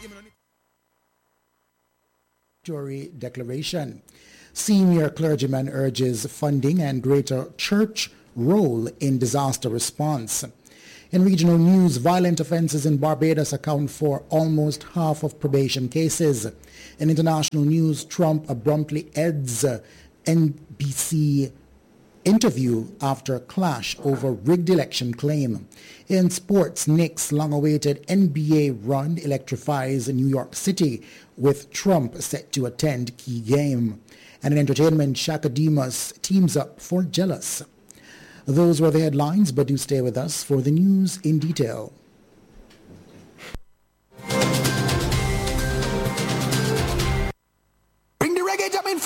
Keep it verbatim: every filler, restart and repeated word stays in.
Tory declaration. Senior clergyman urges funding and greater church role in disaster response. In regional news, violent offences in Barbados account for almost half of probation cases. In international news, Trump abruptly ends N B C interview after clash over rigged election claim. In sports, Knicks' long-awaited N B A run electrifies New York City, with Trump set to attend key game. And in entertainment, Shaka Demus teams up for Jealous. Those were the headlines, but do stay with us for the news in detail.